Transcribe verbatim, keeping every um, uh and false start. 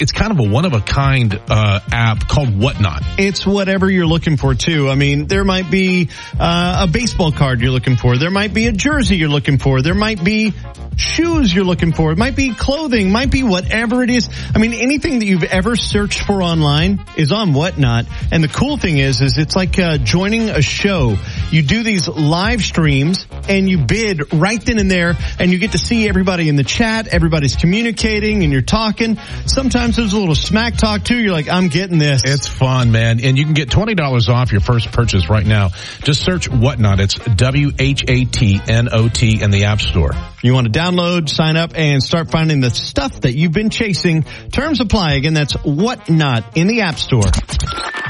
it's kind of a one-of-a-kind uh, app called Whatnot. It's whatever you're looking for, too. I mean, there might be uh, a baseball card you're looking for. There might be a jersey you're looking for. There might be shoes you're looking for. It might be clothing. Might be whatever it is. I mean, anything that you've ever searched for online is on Whatnot. And the cool thing is, is it's like uh, joining a show. You do these live streams and you bid right then and there, and you get to see everybody in the chat. Everybody's communicating and you're talking. Sometimes there's a little smack talk too. You're like, I'm getting this. It's fun, man. And you can get twenty dollars off your first purchase right now. Just search Whatnot. It's W H A T N O T in the App Store. You want to download, sign up, and start finding the stuff that you've been chasing. Terms apply. Again, that's Whatnot in the App Store.